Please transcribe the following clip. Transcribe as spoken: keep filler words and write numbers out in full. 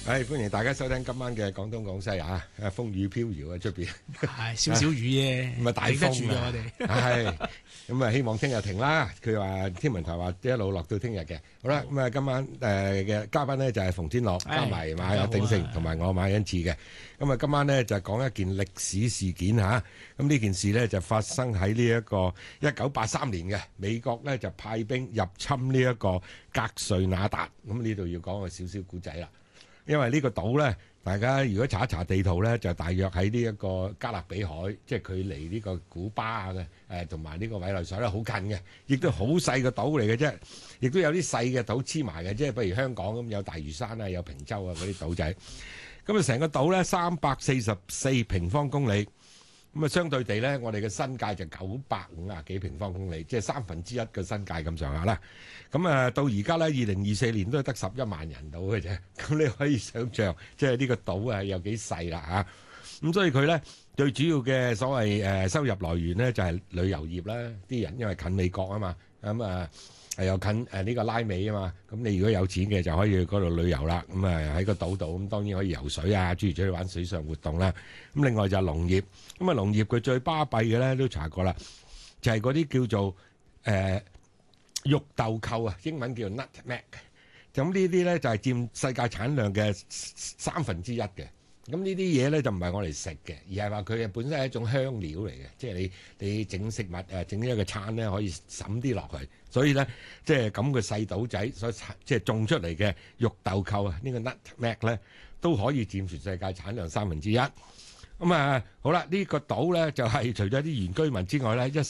係歡迎大家收聽今晚嘅廣東廣西啊！風雨飄搖啊，出邊係少少雨啫， 咁啊大風啊！ 我哋係咁啊，希望聽日停啦。佢話天文台話一路落到聽日嘅。好啦，咁啊今晚誒嘅嘉賓咧就係馮天樂，加埋馬有鼎盛同埋我馬恩賜嘅。咁啊今晚咧就講一件歷史事件嚇。咁呢件事咧就發生喺呢一個一九八三年嘅，美國咧就派兵入侵呢一個格瑞納達。咁呢度要講個少少古仔啦。因為呢個島咧，大家如果查一查地圖咧，就大約喺呢一個加勒比海，即係距離呢個古巴嘅誒同埋呢個委內瑞拉好近嘅，亦都好細個島嚟嘅啫，亦都有啲細嘅島黐埋嘅，即係譬如香港咁有大嶼山啊、有平洲啊嗰啲島仔。咁啊，成個島咧三百四十四平方公里。咁啊，相對地咧，我哋嘅新界就九百五啊幾平方公里，即係三分之一嘅新界咁上下啦。咁啊，到而家咧，二零二四年都係得十一萬人到嘅啫。咁你可以想像，即係呢個島啊有幾細啦嚇。咁所以佢咧最主要嘅所謂誒收入來源咧就係旅遊業啦。啲人因為近美國啊嘛，咁啊又近誒呢個拉美啊嘛。咁你如果有錢嘅就可以去嗰度旅遊啦。咁啊喺個島度，咁當然可以游水啊，諸如此類玩水上活動啦。咁另外就係農業。咁啊，農業佢最巴閉嘅咧都查過啦，就係嗰啲叫做誒肉豆蔻啊，英文叫做 nutmeg。咁呢啲咧就係佔世界產量嘅三分之一嘅。咁呢啲嘢咧就唔係我哋食嘅，而係話佢本身係一種香料嚟嘅，即係你你整食物誒整一個餐咧可以滲啲落去。所以咧即係咁嘅細島仔所即係種出嚟嘅肉豆蔻啊，呢個 nutmeg 咧都可以佔全世界產量三分之一。咁啊，好啦，呢個島咧就係除咗啲原居民之外咧，一